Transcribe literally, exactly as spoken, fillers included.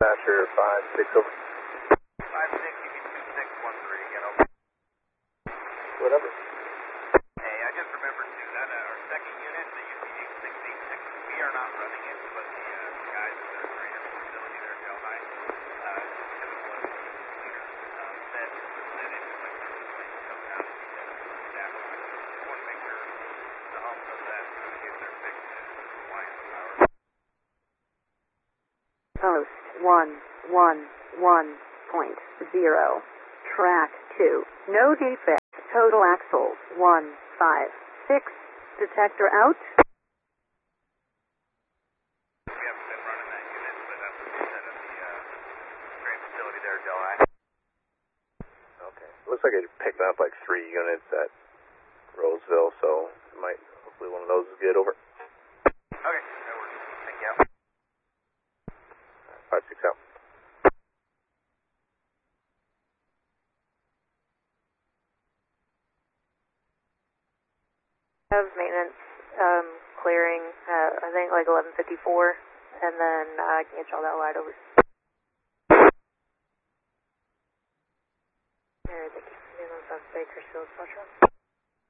Dispatcher five six over. five six, you can two six one three again, over. Whatever. Hey, I just remembered too that uh, our second unit, the U P eight six eight six, we are not running it, but the uh, guys at the trainer facility there at Delhi, uh, because it was cleaner, uh, said that it was like this way to come down and set up for staff. I want to make sure the home does that in case they're fixed to compliance power. Post one one one point zero. Track two. No defect. Total axles one five six. Detector out. We haven't been running that unit, but that's what they said at the uh, train facility there at Delhi. Okay. Looks like it picked up like three units at Roseville, so it might, hopefully one of those is good. Over. Okay, that works. Thank you. five six out. Have maintenance um, clearing, uh, I think like eleven fifty-four, and then uh, I can get y'all that light over. Alright, thank you. Bakersfield, Spectrum.